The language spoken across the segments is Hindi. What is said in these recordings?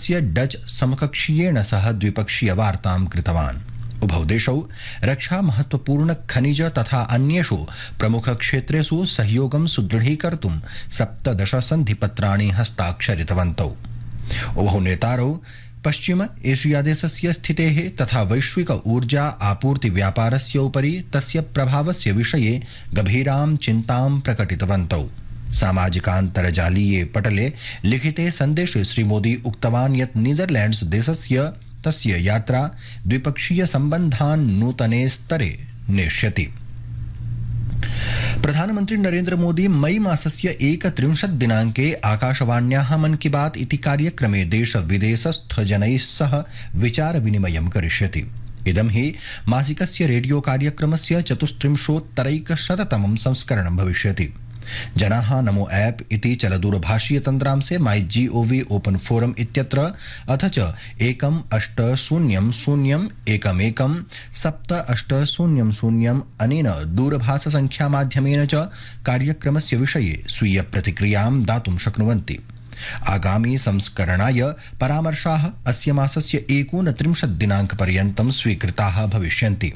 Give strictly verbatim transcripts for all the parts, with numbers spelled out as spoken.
देशस्य डच समकक्षीयेण सह द्विपक्षीय वार्तां कृतवान्। उभौ देशौ रक्षा महत्वपूर्ण खनिज तथा अन्येषु प्रमुख क्षेत्रेषु सहयोगं सुदृढीकर्तुं सप्तदश सन्धिपत्राणि हस्ताक्षरितवन्तौ। उभौ नेतारौ पश्चिम एशिया देशस्य स्थितेः तथा वैश्विक ऊर्जा आपूर्ति व्यापारस्य उपरि तस्य प्रभावस्य विषये गभीरां चिन्तां प्रकटितवन्तौ। सामाजिकान्तर्जालीये पटले लिखिते सन्देशे श्रीमोदी उक्तवान् यत् नीदरलैंड्स देशस्य तस्य यात्रा द्विपक्षीय सम्बन्धान् नूतने स्तरे नेष्यति। प्रधानमन्त्री नरेन्द्र मोदी मई मासस्य एकत्रिंशत् दिनाङ्के आकाशवाण्याः मन की बात इति कार्यक्रमे देश विदेशस्थ जनैः सह विचार विनिमयं करिष्यति। इदं हि मासिकस्य रेडियो कार्यक्रमस्य चतुस्त्रिंशोत्तरैकशततमं संस्करणं भविष्यति। जनाः नमो ऐप इति चलदूरभाषीय तन्त्रांशे माई जीओवी ओपन फोरम इत्यत्र अथ च एकम् अष्ट शून्यं शून्यम् एकमेकं सप्त अष्ट शून्यं शून्यम् अनेन दूरभाष संख्या माध्यमेन च कार्यक्रमस्य विषये स्वीय प्रतिक्रियां दातुं शक्नुवन्ति। आगामी संस्करणाय परामर्शाः अस्य मासस्य एकोनत्रिंशत् दिनाङ्कपर्यन्तं स्वीकृताः भविष्यन्ति।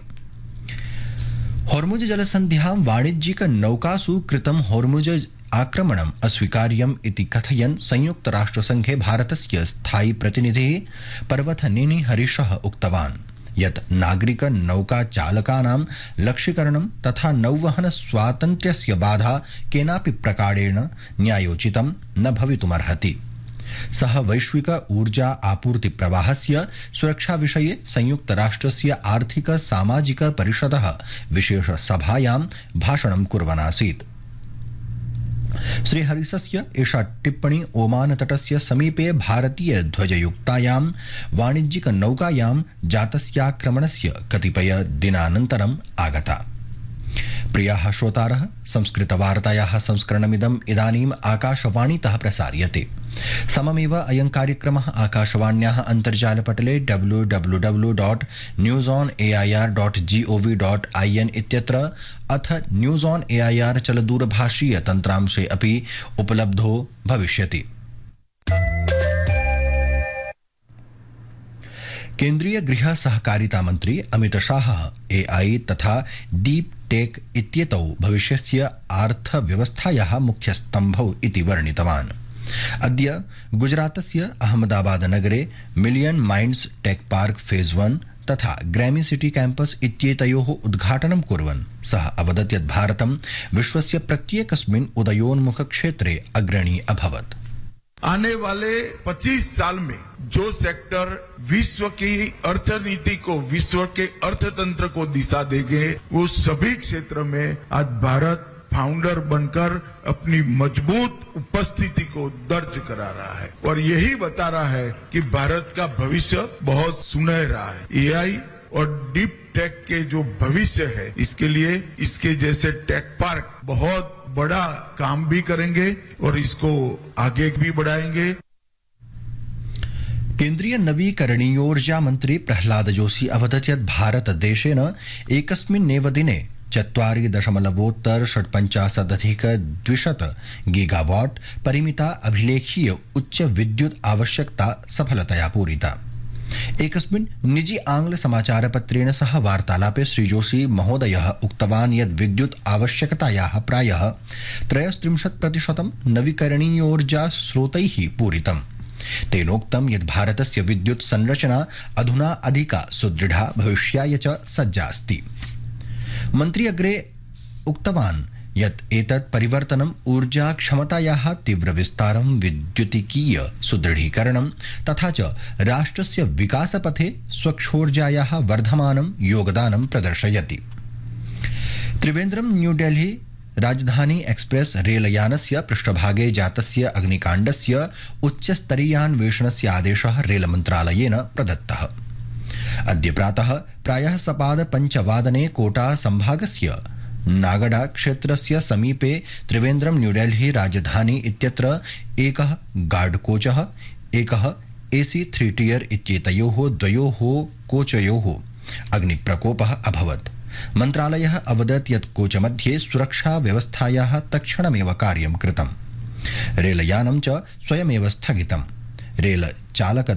होर्मुज जलसन्ध्यां वाणिज्यिक नौकासु कृतं होर्मुज आक्रमणम् अस्वीकार्यम् इति कथयन् संयुक्त राष्ट्रसंघे भारतस्य स्थायी प्रतिनिधिः पर्वतनेनी हरीशः उक्तवान् यत् नागरिक नौका चालकानां लक्ष्यीकरणं तथा नौवहन स्वातन्त्र्यस्य बाधा केनापि प्रकारेण न्यायोचितं न भवितुमर्हति। सः वैश्विक ऊर्जा आपूर्ति प्रवाहस्य सुरक्षा विषये संयुक्त राष्ट्रस्य आर्थिक सामाजिक परिषदः विशेष सभायां भाषणं कुर्वन् आसीत्। श्रीहरिसस्य एषा टिप्पणी ओमान तटस्य समीपे भारतीय ध्वजयुक्तायां वाणिज्यिक नौकायां जातस्याक्रमणस्य कतिपय दिनानन्तरम् आगता। प्रियाः श्रोतारः, संस्कृतवार्तायाः संस्करणमिदम् इदानीम् आकाशवाणीतः प्रसार्यते। सममेव अयं कार्यक्रमः आकाशवाण्याः अन्तर्जालपटले W W W dot news on A I R dot G O V dot I N इत्यत्र अथ news on A I R चलदूरभाषीय तन्त्रांशे अपि उपलब्धो भविष्यति। केन्द्रीय गृह सहकारिता मंत्री अमित शाह एआई तथा डीप टेक इत्येतौ भविष्यस्य अर्थव्यवस्थायाः मुख्यस्तम्भौ इति वर्णितवान्। अद्य गुजरातस्य अहमदाबाद नगरे million minds tech park phase one तथा ग्रैमी सिटी कैंपस इत्येतयोः उद्घाटनं कुर्वन् सः अवदत् यत् भारतं विश्वस्य प्रत्येकस्मिन् उदयोन्मुख क्षेत्रे अग्रणी अभवत्। आने वाले पच्चीस साल में जो सेक्टर विश्व की अर्थनीति को, विश्व के अर्थतंत्र को दिशा देंगे, वो सभी क्षेत्र में आज भारत फाउंडर बनकर अपनी मजबूत उपस्थिति को दर्ज करा रहा है और यही बता रहा है कि भारत का भविष्य बहुत सुनहरा है। एआई और डीप टेक के जो भविष्य है, इसके लिए इसके जैसे टेक पार्क बहुत बड़ा काम भी करेंगे और इसको आगे भी बढ़ाएंगे। केन्द्रीय नवीकरणीयोर्जा मंत्री प्रह्लाद जोशी अवदत् यत् भारत देशेन एकस्मिन्नेव दिने चत्वारि दशमलवोत्तर षट्पञ्चाशदधिक द्विशत गीगावाट परिमिता अभिलेखीय उच्च विद्युत आवश्यकता सफलतया पूरिता। एकस्मिन् निजी आंग्ल समाचारपत्रेण सह वार्तालापे श्रीजोशी महोदयः उक्तवान् यत् विद्युत आवश्यकतायाः प्रायः त्रयस्त्रिंशत् प्रतिशतं नवीकरणीयोर्जा स्रोतैः पूरितम्। तेनोक्तं यत् भारतस्य विद्युत संरचना अधुना अधिका सुदृढा भविष्याय च सज्जा अस्ति। मन्त्री अग्रे उक्तवान् यत् एतत् परिवर्तनम् ऊर्जा क्षमतायाः तीव्र विस्तारं, विद्युतिकीय सुदृढीकरणं तथा च राष्ट्रस्य विकासपथे स्वच्छोर्जायाः वर्धमानं योगदानं प्रदर्शयति। त्रिवेन्द्रम न्यू दिल्ली राजधानी एक्सप्रेस रेलयानस्य पृष्ठभागे जातस्य अग्निकाण्डस्य उच्चस्तरीयान्वेषणस्य आदेशः रेलमन्त्रालयेन प्रदत्तः। अद्य प्रातः प्रायः सपाद पञ्चवादने कोटा संभागस्य नागडा क्षेत्रस्य समीपे त्रिवेन्द्रम न्यू दिल्ली राजधानी इत्यत्र एकः गार्ड कोचः, एकः एसी थ्री टियर इत्येतयोः द्वयोः कोचयोः अग्निप्रकोपः अभवत्। मन्त्रालयः अवदत् यत् कोचमध्ये सुरक्षा व्यवस्थायाः तत्क्षणमेव कार्यं कृतम्। रेलयानं च स्वयमेव स्थगितम्। रेल चालक